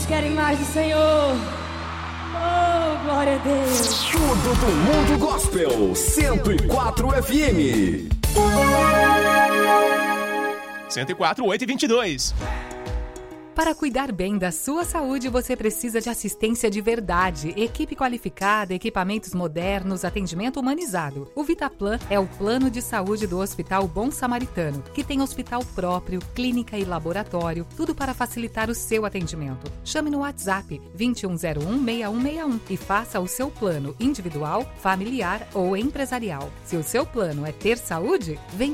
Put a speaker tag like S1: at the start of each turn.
S1: querem mais do Senhor. Oh, glória a Deus.
S2: Tudo do Mundo Gospel 104 FM.
S3: 104, 8 e 22.
S4: Para cuidar bem da sua saúde, você precisa de assistência de verdade, equipe qualificada, equipamentos modernos, atendimento humanizado. O Vitaplan é o plano de saúde do Hospital Bom Samaritano, que tem hospital próprio, clínica e laboratório, tudo para facilitar o seu atendimento. Chame no WhatsApp 2101-6161 e faça o seu plano individual, familiar ou empresarial. Se o seu plano é ter saúde, vem